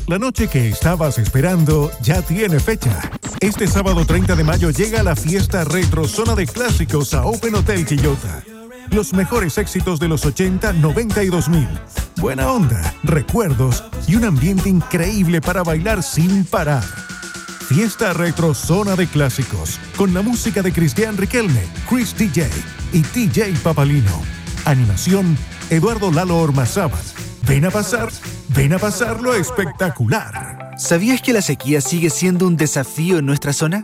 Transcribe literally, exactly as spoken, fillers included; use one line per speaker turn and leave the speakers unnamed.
La noche que estabas esperando ya tiene fecha. Este sábado treinta de mayo llega la fiesta retro Zona de Clásicos a Open Hotel Quillota. Los mejores éxitos de los ochenta, noventa y dos mil. Buena onda, recuerdos y un ambiente increíble para bailar sin parar. Fiesta retro Zona de Clásicos, con la música de Cristian Riquelme, Chris D J y T J Papalino. Animación, Eduardo Lalo Ormazábal. Ven a pasar, ven a pasar lo espectacular.
¿Sabías que la sequía sigue siendo un desafío en nuestra zona?